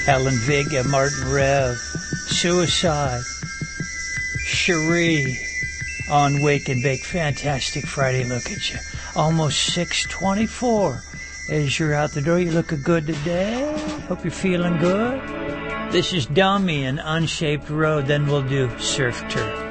Alan Vega, Martin Rev, Suicide, Cherie on Wake and Bake. Fantastic Friday. Look at you. Almost 6:24. As you're out the door, you looking good today. Hope you're feeling good. This is Dummy and Unshaped Road. Then we'll do Surf Turf.